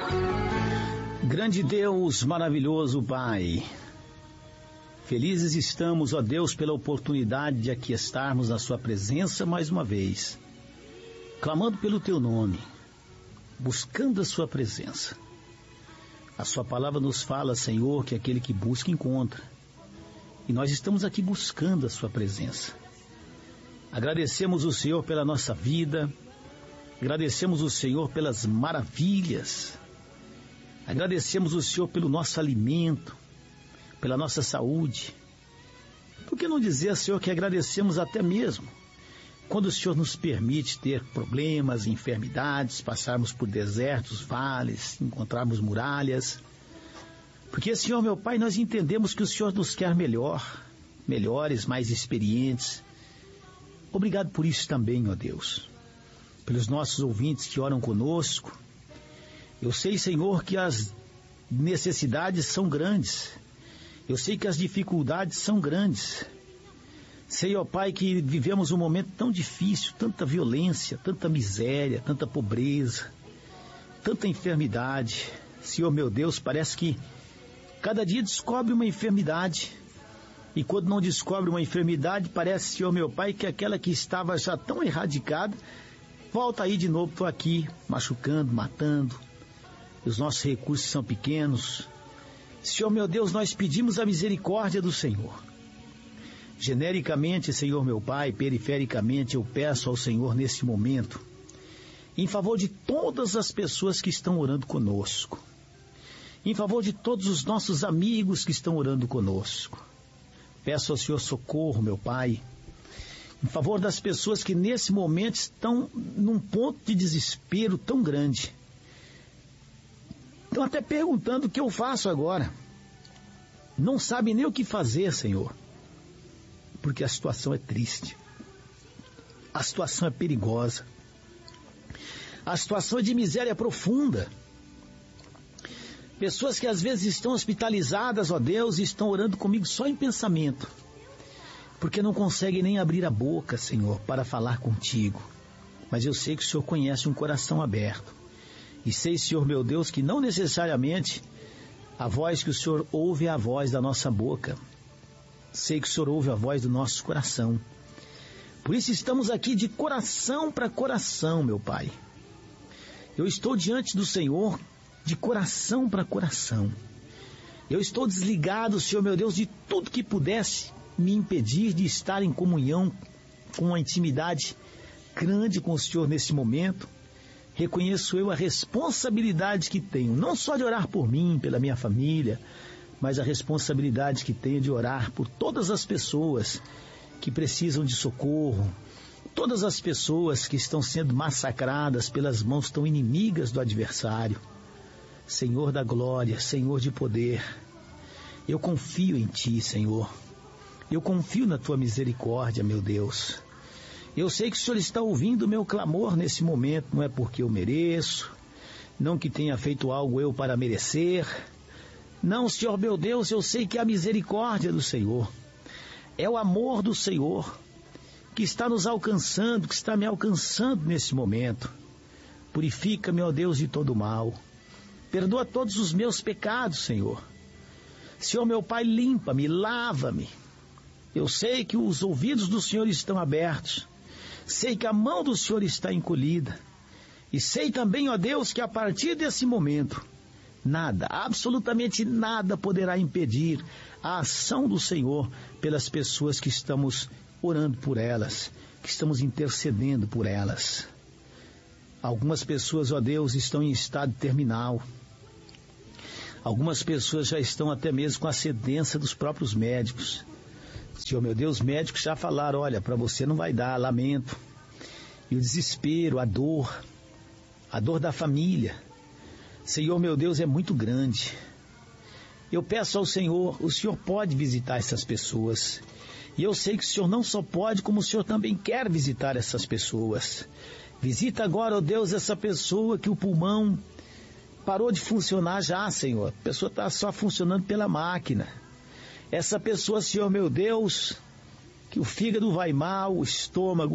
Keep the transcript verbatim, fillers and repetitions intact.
Grande Deus, maravilhoso Pai, felizes estamos, ó Deus, pela oportunidade de aqui estarmos na Sua presença mais uma vez, clamando pelo Teu nome, buscando a Sua presença. A Sua palavra nos fala, Senhor, que aquele que busca encontra, e nós estamos aqui buscando a Sua presença. Agradecemos o Senhor pela nossa vida, agradecemos o Senhor pelas maravilhas, agradecemos o Senhor pelo nosso alimento, pela nossa saúde. Por que não dizer, Senhor, que agradecemos até mesmo quando o Senhor nos permite ter problemas, enfermidades, passarmos por desertos, vales, encontrarmos muralhas. Porque, Senhor, meu Pai, nós entendemos que o Senhor nos quer melhor, melhores, mais experientes. Obrigado por isso também, ó Deus, pelos nossos ouvintes que oram conosco. Eu sei, Senhor, que as necessidades são grandes. Eu sei que as dificuldades são grandes. Sei, ó Pai, que vivemos um momento tão difícil, tanta violência, tanta miséria, tanta pobreza, tanta enfermidade. Senhor, meu Deus, parece que cada dia descobre uma enfermidade. E quando não descobre uma enfermidade, parece, Senhor, meu Pai, que aquela que estava já tão erradicada, volta aí de novo, estou aqui, machucando, matando. Os nossos recursos são pequenos. Senhor, meu Deus, nós pedimos a misericórdia do Senhor. Genericamente, Senhor, meu Pai, perifericamente, eu peço ao Senhor nesse momento, em favor de todas as pessoas que estão orando conosco, em favor de todos os nossos amigos que estão orando conosco. Peço ao Senhor socorro, meu Pai, em favor das pessoas que nesse momento estão num ponto de desespero tão grande. Estão até perguntando o que eu faço agora. Não sabem nem o que fazer, Senhor, porque a situação é triste. A situação é perigosa. A situação é de miséria profunda. Pessoas que às vezes estão hospitalizadas, ó Deus, e estão orando comigo só em pensamento, porque não conseguem nem abrir a boca, Senhor, para falar contigo. Mas eu sei que o Senhor conhece um coração aberto. E sei, Senhor, meu Deus, que não necessariamente a voz que o Senhor ouve é a voz da nossa boca. Sei que o Senhor ouve a voz do nosso coração. Por isso estamos aqui de coração para coração, meu Pai. Eu estou diante do Senhor de coração para coração. Eu estou desligado, Senhor, meu Deus, de tudo que pudesse me impedir de estar em comunhão, com uma intimidade grande com o Senhor nesse momento. Reconheço eu a responsabilidade que tenho, não só de orar por mim, pela minha família, mas a responsabilidade que tenho de orar por todas as pessoas que precisam de socorro, todas as pessoas que estão sendo massacradas pelas mãos tão inimigas do adversário. Senhor da glória, Senhor de poder, eu confio em Ti, Senhor. Eu confio na Tua misericórdia, meu Deus. Eu sei que o Senhor está ouvindo o meu clamor nesse momento, não é porque eu mereço, não que tenha feito algo eu para merecer. Não, Senhor meu Deus, eu sei que é a misericórdia do Senhor, é o amor do Senhor que está nos alcançando, que está me alcançando nesse momento. Purifica-me, ó Deus, de todo mal. Perdoa todos os meus pecados, Senhor. Senhor meu Pai, limpa-me, lava-me. Eu sei que os ouvidos do Senhor estão abertos. Sei que a mão do Senhor está encolhida. E sei também, ó Deus, que a partir desse momento, nada, absolutamente nada poderá impedir a ação do Senhor pelas pessoas que estamos orando por elas, que estamos intercedendo por elas. Algumas pessoas, ó Deus, estão em estado terminal. Algumas pessoas já estão até mesmo com a sentença dos próprios médicos. Senhor meu Deus, médicos já falaram, olha, para você não vai dar, lamento. E o desespero, a dor, a dor da família, Senhor meu Deus, é muito grande. Eu peço ao Senhor, o Senhor pode visitar essas pessoas. E eu sei que o Senhor não só pode, como o Senhor também quer visitar essas pessoas. Visita agora, ó Deus, essa pessoa que o pulmão parou de funcionar já, Senhor. A pessoa está só funcionando pela máquina. Essa pessoa, Senhor meu Deus, que o fígado vai mal, o estômago,